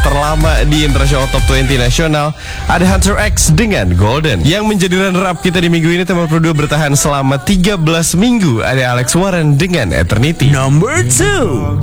terlama di International Top 20 Nasional. Ada Hunter X dengan Golden. Yang menjadi runner-up kita di minggu ini, nomor 2 bertahan selama 13 minggu. Ada Alex Warren dengan Eternity. Number 2.